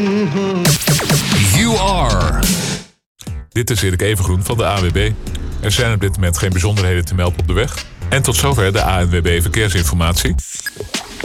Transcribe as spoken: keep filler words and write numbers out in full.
You are. Dit is Erik Evengroen van de A N W B. Er zijn op dit moment geen bijzonderheden te melden op de weg. En tot zover de A N W B Verkeersinformatie.